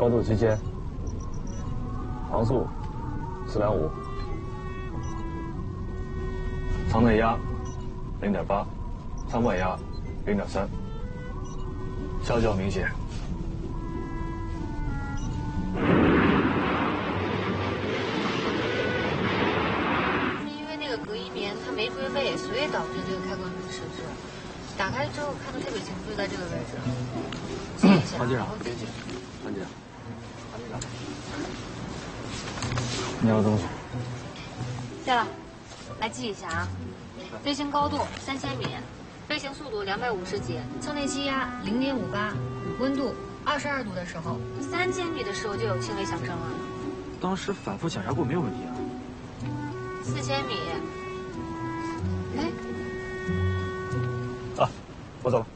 高度区间，航速425，舱内压0.8，舱外压0.3，下降明显。 因为那个隔音棉它没追位，所以导致这个开关没设置。打开之后看得特别清楚，就在这个位置。记一下，然后记记。 安姐，你要东西。 下了，来记一下啊。飞行高度3000米，飞行速度250节，舱内气压0.58，温度22度的时候，3000米的时候就有轻微响声了。 当时反复检查过，没有问题啊。 4000米，哎， 啊，我走了。